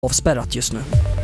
avspärrat just nu.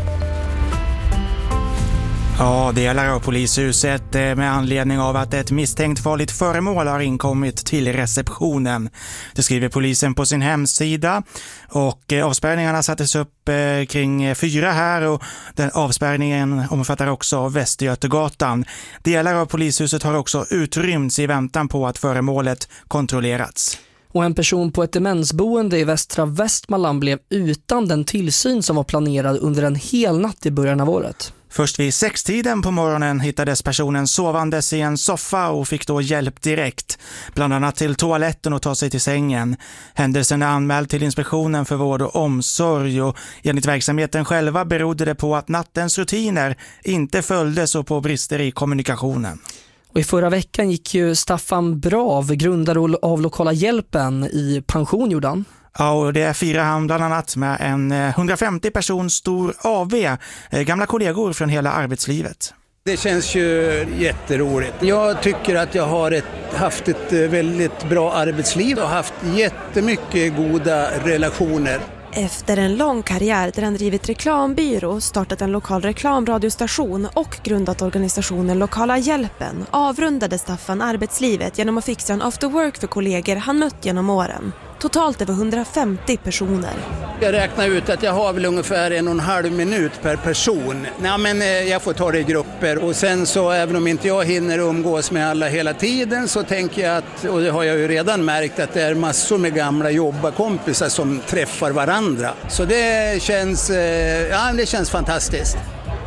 Ja, delar av polishuset med anledning av att ett misstänkt farligt föremål har inkommit till receptionen. Det skriver polisen på sin hemsida och avspärrningarna sattes upp kring 4 här och den avspärrningen omfattar också Västergötgatan. Delar av polishuset har också utrymts i väntan på att föremålet kontrollerats. Och en person på ett demensboende i västra Västmanland blev utan den tillsyn som var planerad under en hel natt i början av året. Först vid 6-tiden på morgonen hittades personen sovandes i en soffa och fick då hjälp direkt, bland annat till toaletten och ta sig till sängen. Händelsen är anmäld till Inspektionen för vård och omsorg och enligt verksamheten själva berodde det på att nattens rutiner inte följdes och på brister i kommunikationen. Och i förra veckan gick ju Staffan Brav, grundare av Lokala Hjälpen, i pension, Jordan. Ja, och det firar han bland annat med en 150 person stor AV, gamla kollegor från hela arbetslivet. Det känns ju jätteroligt. Jag tycker att jag har haft ett väldigt bra arbetsliv och haft jättemycket goda relationer. Efter en lång karriär där han drivit reklambyrå, startat en lokal reklamradiostation och grundat organisationen Lokala Hjälpen avrundade Staffan arbetslivet genom att fixa en after work för kollegor han mött genom åren. Totalt över 150 personer. Jag räknar ut att jag har väl ungefär 1,5 minut per person. Nej, men jag får ta det i grupper och sen så även om inte jag hinner umgås med alla hela tiden så tänker jag att, och det har jag ju redan märkt, att det är massor med gamla jobbarkompisar som träffar varandra. Så det känns fantastiskt.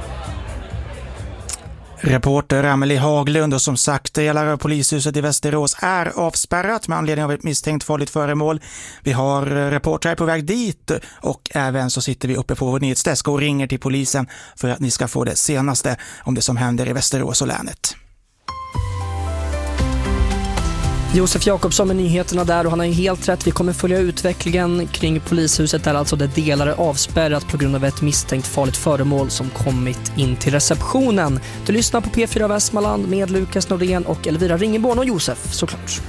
Reporter Amelie Haglund och som sagt delar av polishuset i Västerås är avspärrat med anledning av ett misstänkt farligt föremål. Vi har reportrar på väg dit och även så sitter vi uppe på vår nyhetsdesk och ringer till polisen för att ni ska få det senaste om det som händer i Västerås och länet. Josef Jakobsson med nyheterna där och han har ju helt rätt. Vi kommer följa utvecklingen kring polishuset där alltså det delar är avspärrat på grund av ett misstänkt farligt föremål som kommit in till receptionen. Du lyssnar på P4 Västmanland med Lukas Nordén och Elvira Ringeborn och Josef såklart.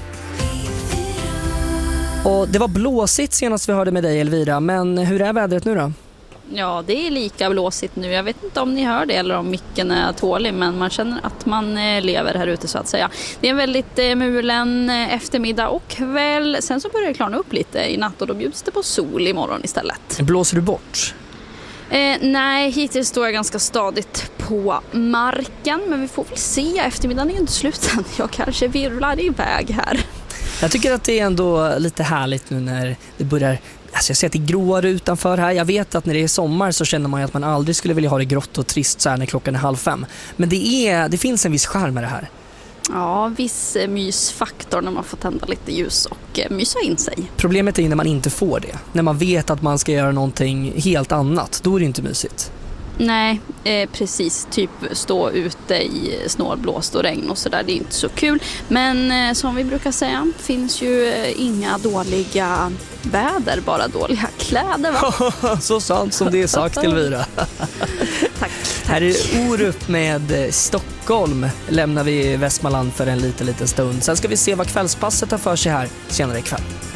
Och det var blåsigt senast vi hörde med dig Elvira, men hur är vädret nu då? Ja, det är lika blåsigt nu. Jag vet inte om ni hör det eller om micken är tålig, men man känner att man lever här ute så att säga. Det är en väldigt mulen eftermiddag och kväll. Sen så börjar det klarna upp lite i natt och då bjuds det på sol imorgon istället. Blåser du bort? Nej, hittills står jag ganska stadigt på marken, men vi får väl se. Eftermiddagen är ju inte slut än. Jag kanske virvlar iväg här. Jag tycker att det är ändå lite härligt nu när det börjar. Alltså jag ser att det är gråare utanför här. Jag vet att när det är sommar så känner man ju att man aldrig skulle vilja ha det grått och trist så här när klockan är 4:30. Men det finns en viss charm med det här. Ja, viss mysfaktor när man får tända lite ljus och mysa in sig. Problemet är när man inte får det. När man vet att man ska göra någonting helt annat. Då är det inte mysigt. Nej, precis. Typ stå ute i snålblåst och regn och sådär. Det är inte så kul. Men som vi brukar säga finns ju inga dåliga väder, bara dåliga kläder, va? Så sant som det är sagt, Elvira. Tack. Här är Orup med Stockholm. Lämnar vi Västmanland för en liten stund. Sen ska vi se vad kvällspasset har för sig här senare ikväll.